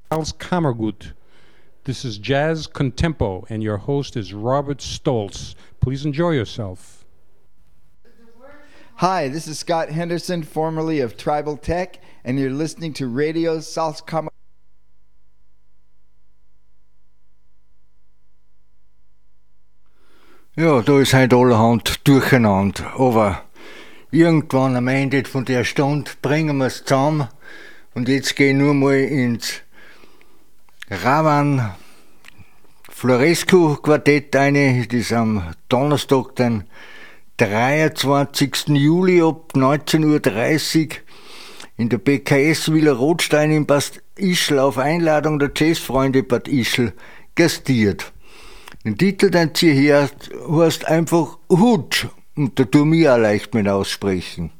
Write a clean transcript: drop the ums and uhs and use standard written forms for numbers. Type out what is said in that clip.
Charles Kammergut. This is Jazz Contempo, and your host is Robert Stoltz. Please enjoy yourself. Hi, this is Scott Henderson, formerly of Tribal Tech, and you're listening to Radio Salzkammer. Ja, da ist heute allerhand durcheinander, aber irgendwann am Ende von der Stunde bringen wir es zusammen und jetzt gehe ich nur mal ins Ravan Florescu Quartett ein, das ist am Donnerstag, den 23. Juli ab 19.30 Uhr in der BKS Villa Rothstein in Bad Ischl auf Einladung der Jazzfreunde Bad Ischl gastiert. Den Titel, den sie hier heißt einfach Hut und da tu mir auch leicht mit aussprechen.